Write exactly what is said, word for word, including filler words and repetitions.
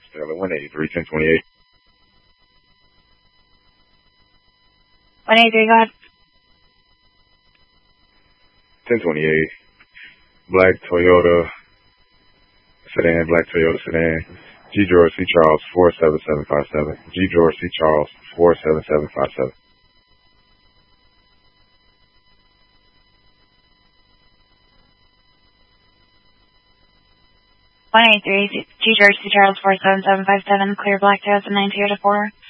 Stellar one eighty-three, ten twenty-eight. one eighty-three, go ahead. ten twenty-eight. Black Toyota sedan, black Toyota sedan. G. George C. Charles, four seven seven five seven. G. George C. Charles, four seven seven five seven. one eighty-three, G. George C. Charles, four seven seven five seven, clear black two thousand nine Toyota four.